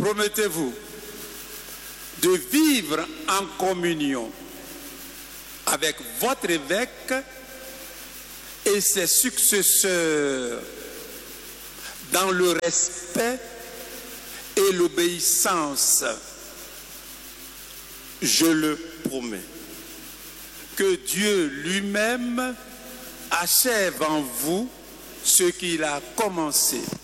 promettez-vous de vivre en communion avec votre évêque et ses successeurs dans le respect et l'obéissance? Je le promets. Que Dieu lui-même achève en vous ce qu'il a commencé.